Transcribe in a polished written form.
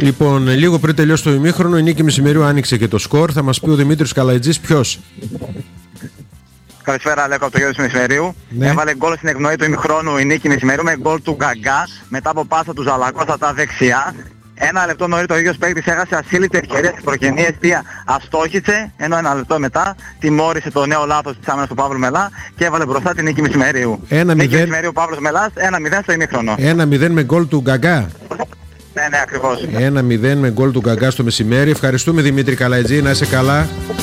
Λοιπόν, λίγο πριν τελειώσει το ημίχρονο, η Νίκη Μεσημερίου άνοιξε και το σκορ. Θα μας πει ο Δημήτρης Καλαϊτζής ποιος. Καλησπέρα, Λέκο, από το γιο του Μεσημερίου. Ναι. Έβαλε γκολ στην εκπνοή του ημιχρόνου η Νίκη Μεσημερίου με γκολ του Γκαγκά μετά από πάσα του Ζαλακώστα τα δεξιά. Ένα λεπτό νωρίτερα ο ίδιος παίκτης έχασε ασύλληπτη ευκαιρία στις προγενείες, οποία αστόχησε, ενώ ένα λεπτό μετά τιμώρησε το νέο λάθος της άμυνας του Παύλου Μελά και έβαλε μπροστά την Νίκη Μεσημερίου. Νίκη Μεσημερίου Παύλος Μελάς, 1-0 στο ημίχρονο. 1-0 με γκολ του Γκαγκά. Ναι, ακριβώς. 1-0 με γκολ του Γκαγκά στο μεσημέρι. Ευχαριστούμε Δημήτρη Καλαϊτζή, να είσαι καλά.